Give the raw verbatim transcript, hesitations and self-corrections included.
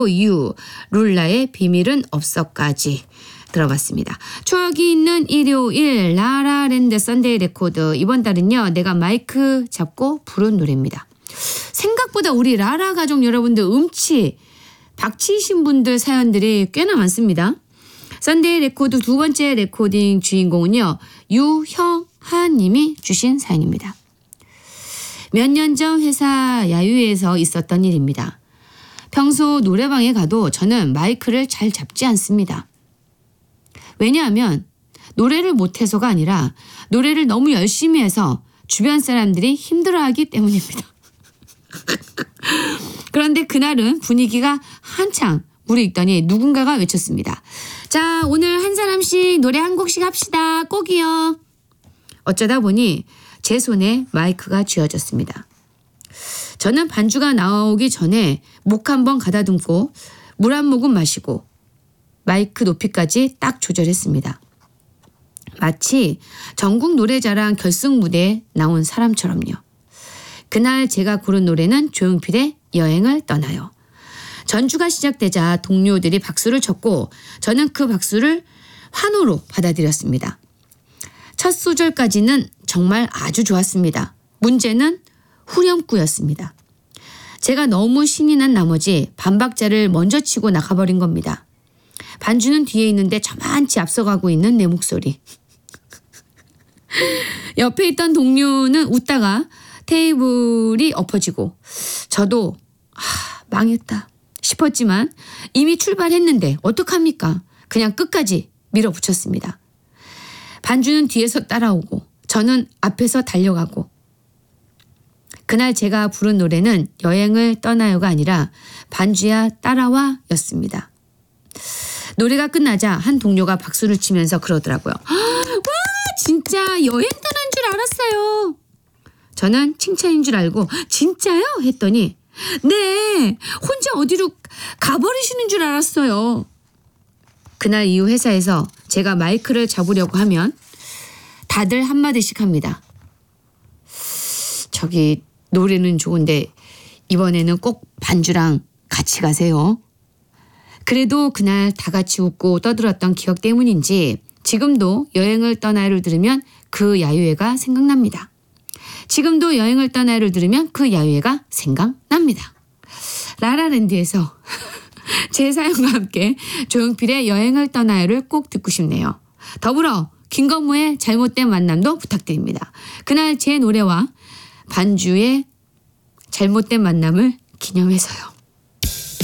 유 룰라의 비밀은 없어까지 들어봤습니다. 추억이 있는 일요일 라라랜드 썬데이 레코드. 이번 달은요 내가 마이크 잡고 부른 노래입니다. 생각보다 우리 라라 가족 여러분들 음치 박치신 분들 사연들이 꽤나 많습니다. 썬데이 레코드 두 번째 레코딩 주인공은요 유형하 님이 주신 사연입니다. 몇 년 전 회사 야유회에서 있었던 일입니다. 평소 노래방에 가도 저는 마이크를 잘 잡지 않습니다. 왜냐하면 노래를 못해서가 아니라 노래를 너무 열심히 해서 주변 사람들이 힘들어하기 때문입니다. 그런데 그날은 분위기가 한창 무르익더니 누군가가 외쳤습니다. 자, 오늘 한 사람씩 노래 한 곡씩 합시다. 꼭이요. 어쩌다 보니 제 손에 마이크가 쥐어졌습니다. 저는 반주가 나오기 전에 목 한번 가다듬고 물 한 모금 마시고 마이크 높이까지 딱 조절했습니다. 마치 전국 노래자랑 결승 무대에 나온 사람처럼요. 그날 제가 고른 노래는 조용필의 여행을 떠나요. 전주가 시작되자 동료들이 박수를 쳤고 저는 그 박수를 환호로 받아들였습니다. 첫 소절까지는 정말 아주 좋았습니다. 문제는 후렴구였습니다. 제가 너무 신이 난 나머지 반박자를 먼저 치고 나가버린 겁니다. 반주는 뒤에 있는데 저만치 앞서가고 있는 내 목소리. 옆에 있던 동료는 웃다가 테이블이 엎어지고 저도 아, 망했다 싶었지만 이미 출발했는데 어떡합니까? 그냥 끝까지 밀어붙였습니다. 반주는 뒤에서 따라오고 저는 앞에서 달려가고 그날 제가 부른 노래는 여행을 떠나요가 아니라 반주야 따라와 였습니다. 노래가 끝나자 한 동료가 박수를 치면서 그러더라고요. 와 진짜 여행 떠난 줄 알았어요. 저는 칭찬인 줄 알고 진짜요? 했더니 네 혼자 어디로 가버리시는 줄 알았어요. 그날 이후 회사에서 제가 마이크를 잡으려고 하면 다들 한마디씩 합니다. 저기 노래는 좋은데 이번에는 꼭 반주랑 같이 가세요. 그래도 그날 다 같이 웃고 떠들었던 기억 때문인지 지금도 여행을 떠나요를 들으면 그 야유회가 생각납니다. 지금도 여행을 떠나요를 들으면 그 야유회가 생각납니다. 라라랜드에서 제 사연과 함께 조용필의 여행을 떠나요를 꼭 듣고 싶네요. 더불어 김건모의 잘못된 만남도 부탁드립니다. 그날 제 노래와 반주의 잘못된 만남을 기념해서요.